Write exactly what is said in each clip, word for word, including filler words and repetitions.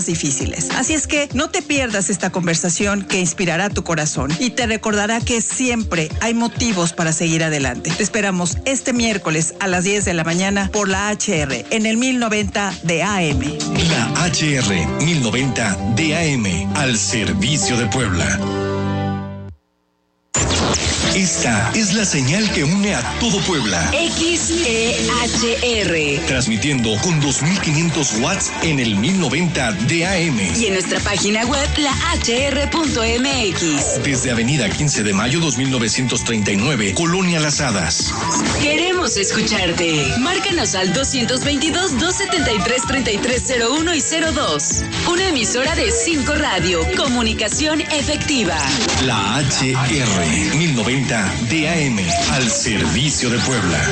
difíciles. Así es que no te pierdas esta conversación que inspirará tu corazón y te recordará que siempre hay motivos para seguir adelante. Te esperamos este miércoles a las diez de la mañana por la H R en el mil noventa de A M. La H R mil noventa de A M, al servicio de Puebla. Esta es la señal que une a todo Puebla. X E H R. Transmitiendo con dos mil quinientos watts en el mil noventa de A M. Y en nuestra página web, la H R punto M X. Desde Avenida quince de mayo dos mil novecientos treinta y nueve, Colonia Las Hadas. Queremos escucharte. Márcanos al dos dos dos, dos siete tres, tres tres cero uno y cero dos. Una emisora de cinco Radio. Comunicación efectiva. La H R mil noventa de A M, al servicio de Puebla.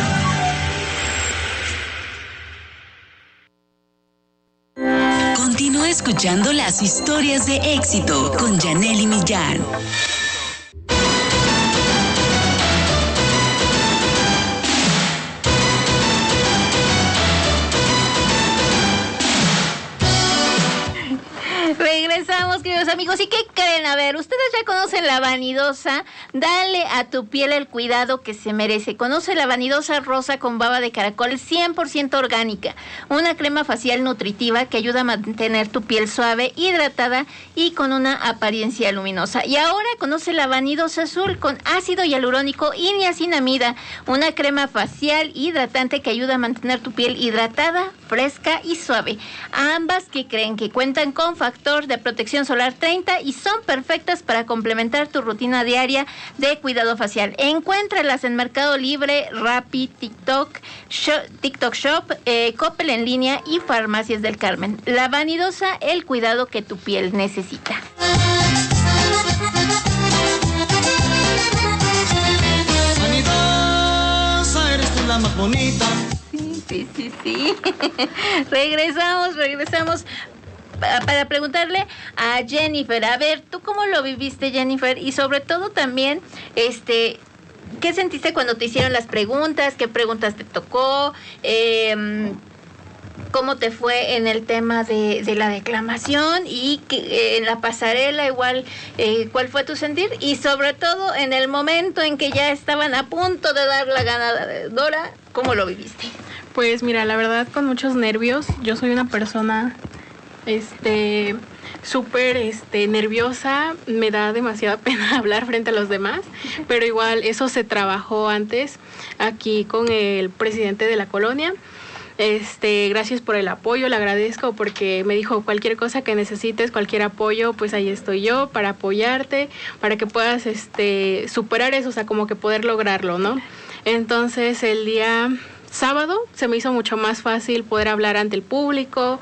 Continúa escuchando las historias de éxito con Yanely Millán. Regresamos, queridos amigos. ¿Y qué creen? A ver, ustedes ya conocen la Vanidosa. Dale a tu piel el cuidado que se merece. Conoce la Vanidosa rosa con baba de caracol cien por ciento orgánica. Una crema facial nutritiva que ayuda a mantener tu piel suave, hidratada y con una apariencia luminosa. Y ahora conoce la Vanidosa azul con ácido hialurónico y niacinamida. Una crema facial hidratante que ayuda a mantener tu piel hidratada, fresca y suave. Ambas que creen que cuentan con factor de protección solar treinta y son perfectas para complementar tu rutina diaria de cuidado facial. Encuéntralas en Mercado Libre, Rappi, TikTok, Shop, TikTok Shop, eh, Coppel en línea y Farmacias del Carmen. La Vanidosa, el cuidado que tu piel necesita. Vanidosa, eres tú la más bonita. Sí, sí, sí, sí. regresamos, regresamos. Para preguntarle a Jennifer, a ver, ¿tú cómo lo viviste, Jennifer? Y sobre todo también, este, ¿qué sentiste cuando te hicieron las preguntas? ¿Qué preguntas te tocó? Eh, ¿Cómo te fue en el tema de, de la declamación? Y que, eh, en la pasarela igual, eh, ¿cuál fue tu sentir? Y sobre todo, en el momento en que ya estaban a punto de dar la ganadora, ¿cómo lo viviste? Pues mira, la verdad, con muchos nervios. Yo soy una persona... este súper este nerviosa, me da demasiada pena hablar frente a los demás, pero igual eso se trabajó antes aquí con el presidente de la colonia. Este, gracias por el apoyo, le agradezco porque me dijo cualquier cosa que necesites, cualquier apoyo, pues ahí estoy yo para apoyarte, para que puedas este superar eso, o sea, como que poder lograrlo, ¿no? Entonces, el día sábado se me hizo mucho más fácil poder hablar ante el público.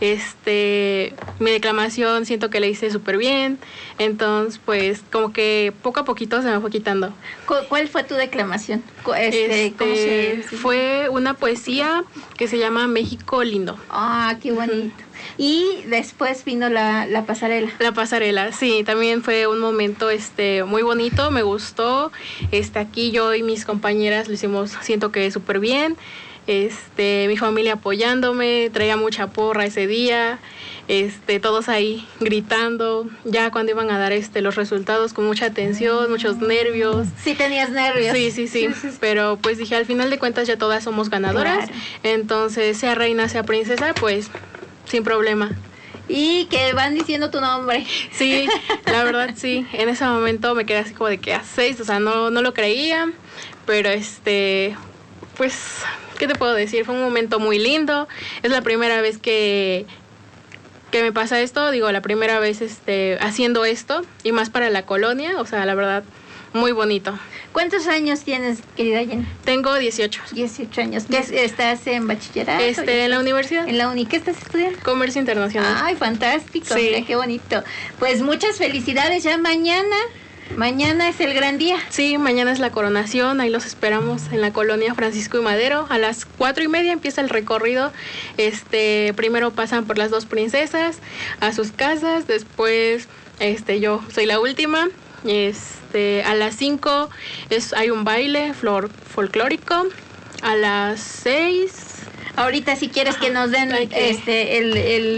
Este, mi declamación siento que la hice súper bien. Entonces, pues, como que poco a poquito se me fue quitando. ¿Cuál fue tu declamación? Este, este, ¿cómo se, sí? Fue una poesía que se llama México Lindo. Ah, qué bonito. Uh-huh. Y después vino la, la pasarela. La pasarela, sí, también fue un momento este muy bonito, me gustó. Este, aquí yo y mis compañeras lo hicimos, siento que súper bien. Este, mi familia apoyándome, traía mucha porra ese día. Este, todos ahí gritando, ya cuando iban a dar este los resultados con mucha tensión, muchos nervios. Sí tenías nervios. Sí, sí, sí, sí, sí, sí. Pero pues dije, al final de cuentas ya todas somos ganadoras. Claro. Entonces, sea reina, sea princesa, pues sin problema. Y que van diciendo tu nombre. Sí, la verdad sí. En ese momento me quedé así como de que a seis, o sea, no, no lo creía, pero este, pues, ¿qué te puedo decir? Fue un momento muy lindo. Es la primera vez que, que me pasa esto, digo, la primera vez este, haciendo esto, y más para la colonia, o sea, la verdad, muy bonito. ¿Cuántos años tienes, querida Jenny? Tengo dieciocho. dieciocho años. ¿Qué estás en bachillerato? Este, en la universidad. ¿En la uni? ¿Qué estás estudiando? Comercio internacional. Ay, fantástico. Sí. Mira, qué bonito. Pues muchas felicidades. Ya mañana, mañana es el gran día. Sí, mañana es la coronación. Ahí los esperamos en la colonia Francisco y Madero. A las cuatro y media empieza el recorrido. Este, primero pasan por las dos princesas a sus casas. Después, este, yo soy la última. Este, a las cinco es, hay un baile flor, folclórico. A las seis... Ahorita si quieres que nos den este el, el